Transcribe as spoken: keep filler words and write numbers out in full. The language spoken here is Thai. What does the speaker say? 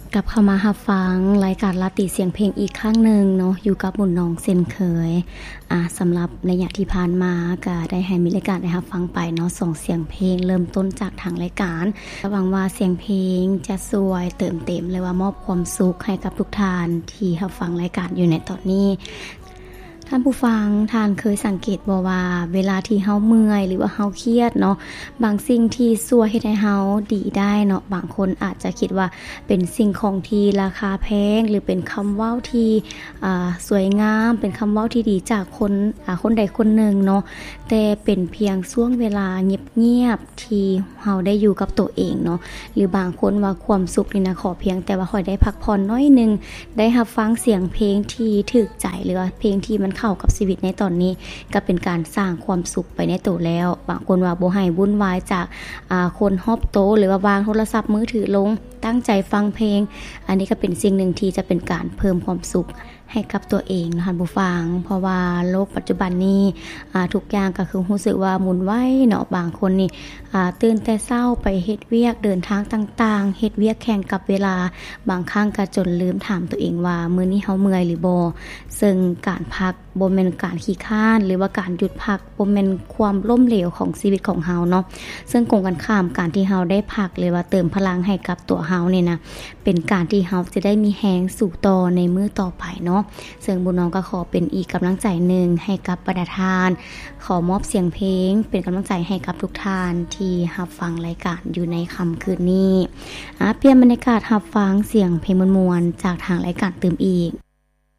กลับเข้ามารับฟังรายการลาติเสียงเพลงอีกครั้งหนึ่งเนาะอยู่กับบุญน้องเช่นเคยอ่าสำหรับระยะที่ผ่านมาก็ได้ให้มีรายการได้รับฟังไปเนาะส่งเสียงเพลงเริ่มต้นจากทางรายการหวังว่าเสียงเพลงจะสวยเติมเต็มเลยว่ามอบความสุขให้กับทุกท่านที่รับฟังรายการอยู่ในตอนนี้ท่านผู้ฟังท่านเคยสังเกตบ่ว่าเวลาที่เฮาเมื่อยหรือว่าเฮาเครียดเนาะบางสิ่งที่ซัวเฮ็ดให้เฮาดีได้เนาะบางคนอาจจะคิดว่าเป็นสิ่งของที่ราคาแพงหรือเป็นคำเว้าที่อ่าสวยงามเป็นคำเว้าที่ดีจากคนอ่าคนใดคนหนึ่งเนาะแต่เป็นเพียงช่วงเวลาเงียบๆที่เฮาได้อยู่กับตัวเองเนาะหรือบางคนว่าความสุขนี่นะขอเพียงแต่ว่าค่อยได้พักผ่อนน้อยนึงได้รับฟังเสียงเพลงที่ถูกใจหรือว่าเพลงที่มันเข้ากับชีวิตในตอนนี้ก็เป็นการสร้างความสุขไปในตัวแล้วบางคนว่าบ่ให้วุ่นวายจากอ่าคนรอบโต๊ะหรือว่าวางโทรศัพท์มือถือลงตั้งใจฟังเพลงอันนี้ก็เป็นสิ่งหนึ่งที่จะเป็นการเพิ่มความสุขให้กับตัวเองนะคะผู้ฟังเพราะว่าโลกปัจจุบันนี้อ่าทุกอย่างก็คือรู้สึกว่าหมุนไวเนาะบางคนนี่อ่าตื่นแต่เช้าไปเฮ็ดเวียกเดินทางต่างๆเฮ็ดเวียกแข่งกับเวลาบางครั้งก็จนลืมถามตัวเองว่ามื้อนี้เฮาเมื่อยหรือบ่ซึ่งการพักบ่แม่นการขี้ค้านหรือว่าการหยุดพักบ่แม่นความล้มเหลวของชีวิตของเฮาเนาะซึ่งตรงกันข้ามการที่เฮาได้พักหรือว่าเติมพลังให้กับตัวเฮานี่นะเป็นการที่เฮาจะได้มีแรงสู่ต่อในมื้อต่อไปเนาะซึ่งบุญน้องก็ขอเป็นอีกกำลังใจหนึ่งให้กับประธานขอมอบเสียงเพลงเป็นกำลังใจให้กับทุกท่านที่รับฟังรายการอยู่ในค่ำคืนนี้อ่ะเปลี่ยนบรรยากาศรับฟังเสียงเพลงมวลๆจากทางรายการเติมอีก